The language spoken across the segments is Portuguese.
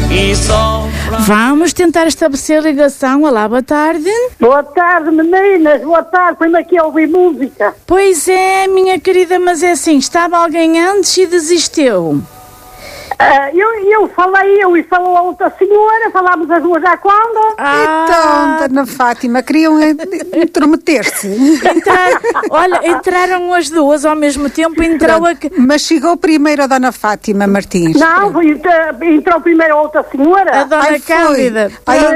e sofre. Vamos tentar estabelecer ligação. Olá, boa tarde. Boa tarde, meninas. Boa tarde. Põe-me aqui a ouvir música. Pois é, minha querida, mas é assim, estava alguém antes e desistiu. Eu falou a outra senhora, falámos as duas à quando. Então, Dona Fátima, queriam intrometer-se. Entraram as duas ao mesmo tempo, entrou a... Mas chegou primeiro a Dona Fátima Martins. Não, entrou primeiro a outra senhora. A Dona Cândida.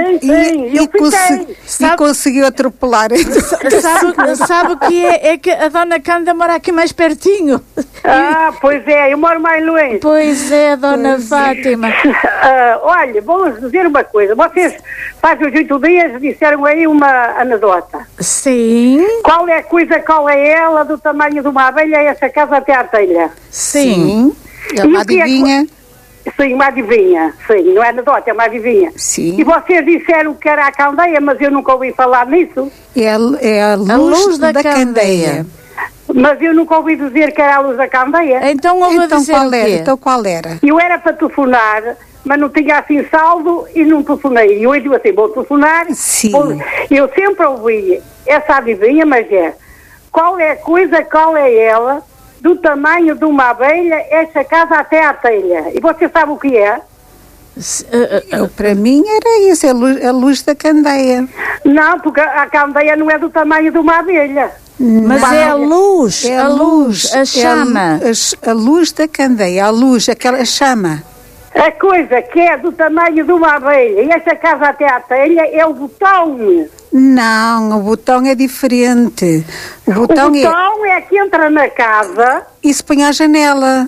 E conseguiu atropelar. Sabe o que é? É que a Dona Cândida mora aqui mais pertinho. Pois é, eu moro mais longe. Pois é, Dona Fátima. Olha, vou-vos dizer uma coisa. Vocês, faz uns 8 dias, disseram aí uma anedota. Sim. Qual é ela, do tamanho de uma abelha, essa casa até à telha? Sim. É uma adivinha. Sim, uma adivinha. Sim, não é anedota, é uma adivinha. Sim. E vocês disseram que era a candeia, mas eu nunca ouvi falar nisso. É a luz da candeia. Mas eu nunca ouvi dizer que era a luz da candeia. Então dizer qual o quê? era? Então qual era? Eu era para telefonar, mas não tinha assim saldo e não telefonei. E hoje eu assim, vou telefonar. Sim. Eu sempre ouvi essa adivinha, mas qual é ela, do tamanho de uma abelha, esta casa até à telha? E você sabe o que é? Para mim era isso, a luz da candeia. Não, porque a candeia não é do tamanho de uma abelha. Mas é a luz, a chama. A luz da candeia, a luz, aquela chama. A coisa que é do tamanho de uma abelha e esta casa até à telha é o botão. Não, o botão é diferente. O botão é que entra na casa e se põe à janela.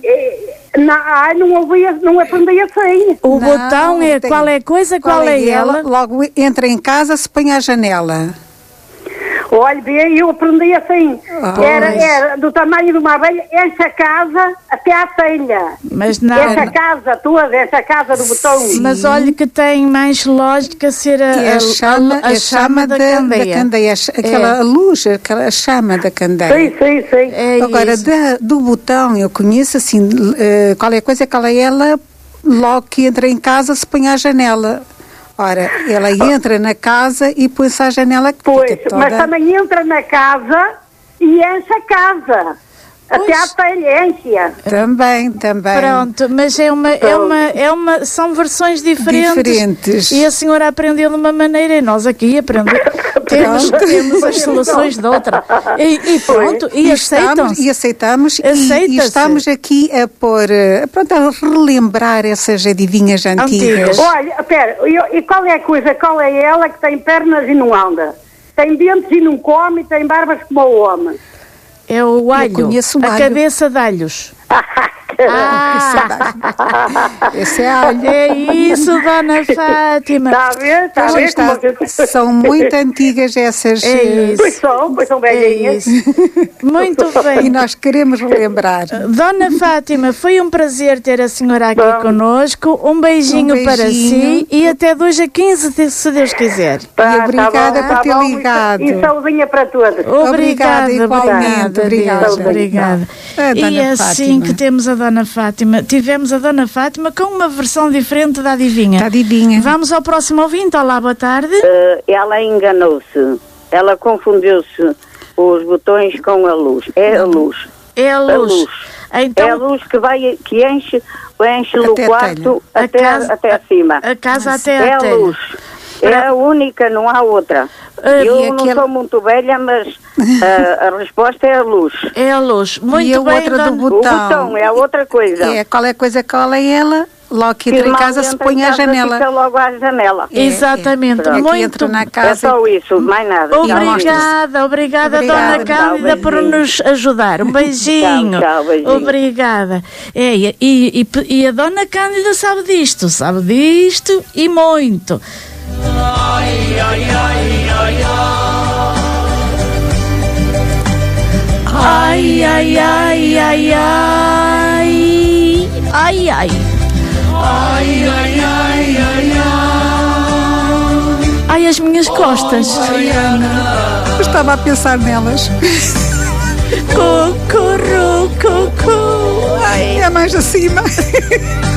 Não aprendi assim. O botão é qual é a coisa, qual é ela. Logo entra em casa, se põe à janela. Olha, bem, eu aprendi assim. Era do tamanho de uma abelha, esta casa até à telha. Mas não. Esta casa toda, esta casa do botão. Sim. Mas olha que tem mais lógica ser a chama da candeia. Aquela luz, aquela chama da candeia. Sim. Agora, do botão, eu conheço assim, qual é a coisa, qual é ela, logo que entra em casa, se põe à janela. Ora, ela entra na casa e põe-se à janela que fica toda... Mas também entra na casa e enche a casa. Até à telha, enche-a. Também. Pronto, mas são versões diferentes. E a senhora aprendeu de uma maneira e nós aqui temos as soluções de outra. E pronto, aceitamos. E estamos aqui a pôr, a relembrar essas adivinhas antigas. Olha, espera, e qual é a coisa? Qual é ela que tem pernas e não anda? Tem dentes e não come e tem barbas como o homem? É o alho, a cabeça de alhos. Esse é alho. É isso, Dona Fátima. Está a ver? São muito antigas essas. É isso. Pois são velhinhas. Muito bem. E nós queremos relembrar. Dona Fátima, foi um prazer ter a senhora aqui conosco. Um beijinho para si e até 2 a 15, se Deus quiser. E obrigada por ter ligado. E saudinha para todos. Obrigada, igualmente. Obrigada. E assim que temos a Dona Fátima, tivemos a Dona Fátima com uma versão diferente da adivinha. Vamos ao próximo ouvinte. Olá, boa tarde. Ela enganou-se. Ela confundiu-se os botões com a luz. É a luz. É a luz. Então, é a luz que enche o quarto até acima. A casa até a telha. É a luz. É a única, não há outra. Eu não sou muito velha, mas a resposta é a luz. É a luz. Muito e a bem, outra do botão. O botão é a outra coisa. Qual é ela? Logo que entra em casa, se põe à janela. Fica logo à janela. Exatamente. Muito entra na casa. É só isso, mais nada. Obrigada, Dona Cândida, por nos ajudar. Um beijinho. Tchau, beijinho. Obrigada. E a Dona Cândida sabe disto e muito. Ai, ai, ai, ai, ai, ai, ai, ai, ai, ai, ai. ai, ai, ai, ai, Ai, as minhas costas. Eu estava a pensar nelas. Cucu. É mais acima.